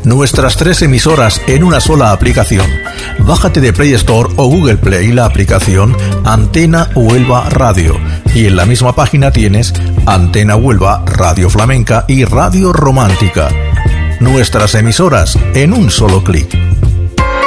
Nuestras 3 emisoras en una sola aplicación. Bájate de Play Store o Google Play la aplicación Antena Huelva Radio y en la misma página tienes Antena Huelva, Radio Flamenca y Radio Romántica. Nuestras emisoras en un solo clic.